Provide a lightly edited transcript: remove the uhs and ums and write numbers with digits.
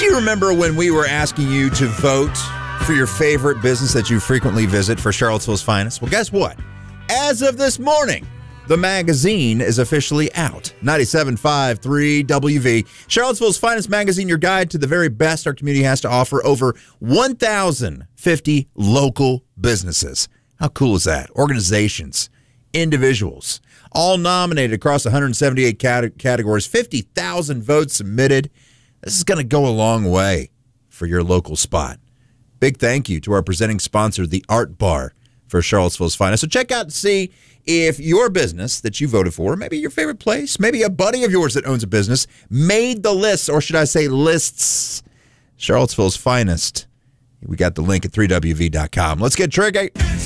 Do you remember when we were asking you to vote for your favorite business that you frequently visit for Charlottesville's finest? Well, guess what? As of this morning, the magazine is officially out. 97.5 3WV. Charlottesville's finest magazine, your guide to the very best our community has to offer. Over 1,050 local businesses. How cool is that? Organizations, individuals, all nominated across 178 categories, 50,000 votes submitted. This is going to go a long way for your local spot. Big thank you to our presenting sponsor, the Art Bar, for Charlottesville's finest. So check out and see if your business that you voted for, maybe your favorite place, maybe a buddy of yours that owns a business, made the list, or should I say lists. Charlottesville's finest. We got the link at 3WV.com. Let's get tricky.